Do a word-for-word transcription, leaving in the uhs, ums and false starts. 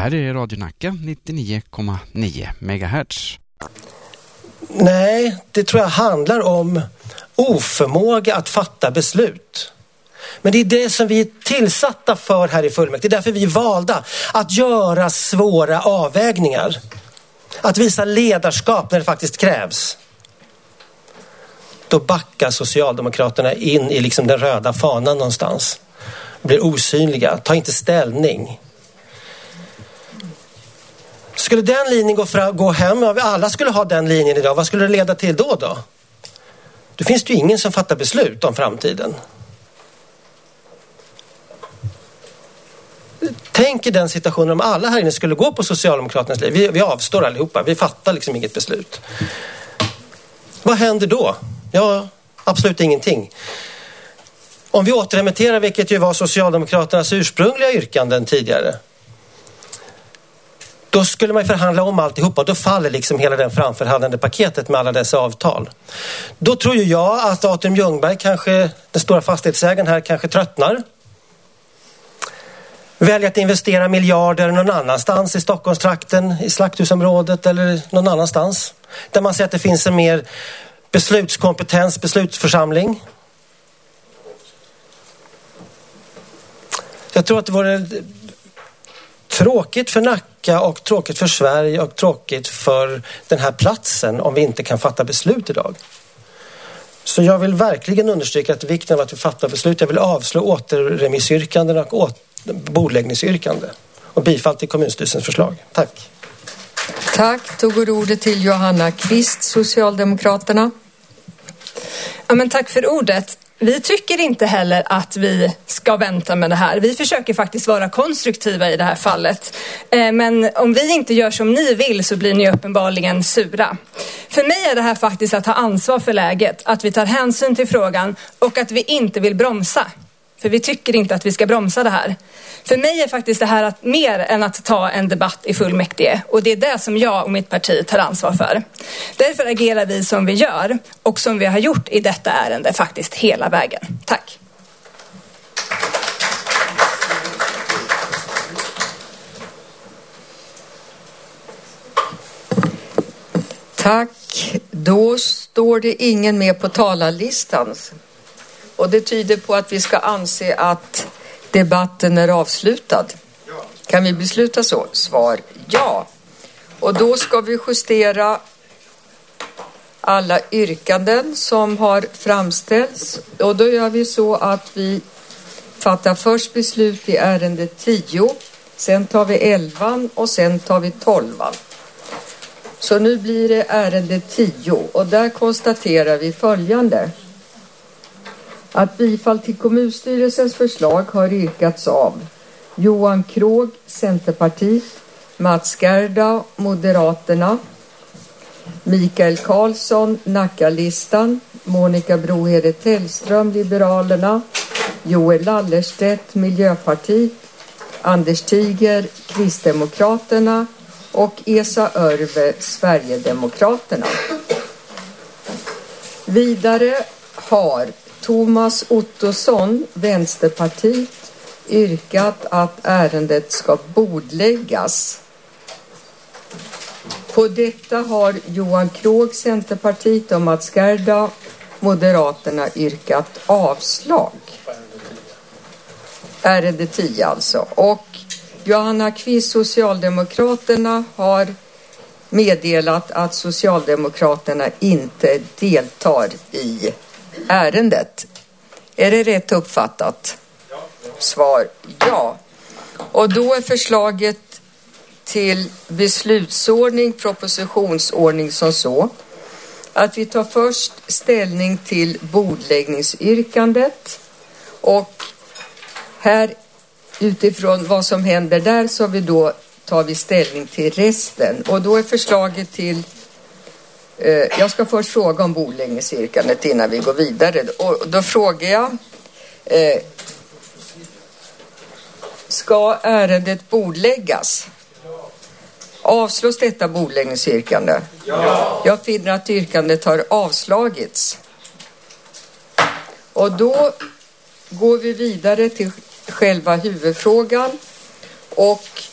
här är Radio Nacka nittionio komma nio megahertz. Nej, det tror jag handlar om oförmåga att fatta beslut. Men det är det som vi är tillsatta för här i fullmäktige. Det är därför vi är valda att göra svåra avvägningar. Att visa ledarskap när det faktiskt krävs. Då backar Socialdemokraterna in i liksom den röda fanan någonstans. Blir osynliga, tar inte ställning. Skulle den linjen gå, fram, gå hem, om vi alla skulle ha den linjen idag, vad skulle det leda till då då? Då finns det ju ingen som fattar beslut om framtiden. Tänk i den situationen om alla här inne skulle gå på Socialdemokraternas liv. Vi, vi avstår allihopa, vi fattar liksom inget beslut. Vad händer då? Ja, absolut ingenting. Om vi återremitterar, vilket ju var Socialdemokraternas ursprungliga yrkanden tidigare, då skulle man förhandla om alltihopa och då faller liksom hela den framförhandlande paketet med alla dessa avtal. Då tror ju jag att Atrium Ljungberg, kanske den stora fastighetsägaren här, kanske tröttnar. Väljer att investera miljarder någon annanstans i Stockholmstrakten, i Slakthusområdet eller någon annanstans. Där man ser att det finns en mer beslutskompetens, beslutsförsamling. Jag tror att det vore tråkigt för Nacka och tråkigt för Sverige och tråkigt för den här platsen om vi inte kan fatta beslut idag. Så jag vill verkligen understryka att vikten av att vi fattar beslut. Jag vill avslå återremissyrkanden och åter bordläggningsyrkande och bifall till kommunstyrelsens förslag. Tack. Tack. Tog ordet till Johanna Kvist, Socialdemokraterna. Ja, men tack för ordet. Vi tycker inte heller att vi ska vänta med det här. Vi försöker faktiskt vara konstruktiva i det här fallet. Men om vi inte gör som ni vill så blir ni uppenbarligen sura. För mig är det här faktiskt att ta ansvar för läget. Att vi tar hänsyn till frågan och att vi inte vill bromsa. För vi tycker inte att vi ska bromsa det här. För mig är faktiskt det här att mer än att ta en debatt i fullmäktige. Och det är det som jag och mitt parti tar ansvar för. Därför agerar vi som vi gör och som vi har gjort i detta ärende faktiskt hela vägen. Tack. Tack. Då står det ingen med på talarlistan. Och det tyder på att vi ska anse att debatten är avslutad. Kan vi besluta så? Svar ja. Och då ska vi justera alla yrkanden som har framställts. Och då gör vi så att vi fattar först beslut i ärende tio. Sen tar vi elvan och sen tar vi tolvan. Så nu blir det ärende tio. Och där konstaterar vi följande. Att bifall till kommunstyrelsens förslag har yrkats av Johan Krog, Centerpartiet, Mats Gerda, Moderaterna, Mikael Karlsson, Nackalistan, Monica Brohede Tellström, Liberalerna, Joel Lallerstedt, Miljöpartiet, Anders Tiger, Kristdemokraterna och Esa Örve, Sverigedemokraterna. Vidare har Thomas Ottosson, Vänsterpartiet, yrkat att ärendet ska bordläggas. På detta har Johan Krog, Centerpartiet, och Mats Gerda, Moderaterna, yrkat avslag. Ärende tio alltså. Och Johanna Kvist, Socialdemokraterna, har meddelat att Socialdemokraterna inte deltar i ärendet. Är det rätt uppfattat? Svar ja. Och då är förslaget till beslutsordning, propositionsordning som så att vi tar först ställning till bordläggningsyrkandet och här utifrån vad som händer där så vi då tar vi ställning till resten. Och då är förslaget till eh, jag ska först fråga om bordläggningsyrkandet innan vi går vidare. Och då frågar jag eh, ska ärendet bordläggas? Avslås detta bordläggningsyrkande? Ja. Jag finner att yrkandet har avslagits. Och då går vi vidare till själva huvudfrågan. Och